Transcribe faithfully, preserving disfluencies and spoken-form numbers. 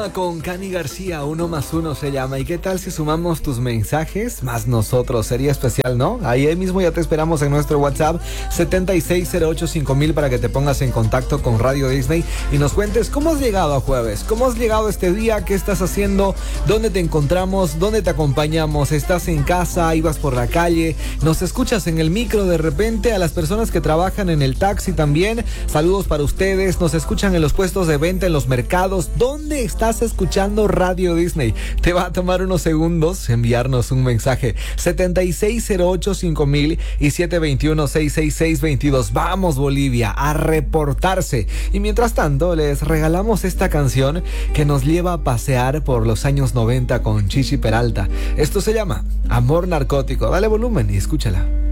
Calma con Cani García, uno más uno se llama. ¿Y qué tal si sumamos tus mensajes más nosotros? Sería especial, ¿no? Ahí mismo ya te esperamos en nuestro WhatsApp setenta y seis cero ocho cinco mil para que te pongas en contacto con Radio Disney y nos cuentes cómo has llegado a jueves, cómo has llegado este día, qué estás haciendo, dónde te encontramos, dónde te acompañamos. ¿Estás en casa? ¿Ibas por la calle? ¿Nos escuchas en el micro de repente? A las personas que trabajan en el taxi también, saludos para ustedes. Nos escuchan en los puestos de venta, en los mercados. ¿Dónde estás escuchando Radio Disney? Te va a tomar unos segundos enviarnos un mensaje. setenta y seis cero ocho cinco mil y siete dos uno seis seis seis dos dos. Vamos, Bolivia, a reportarse. Y mientras tanto, les regalamos esta canción que nos lleva a pasear por los años noventa con Chichi Peralta. Esto se llama Amor Narcótico. Dale volumen y escúchala.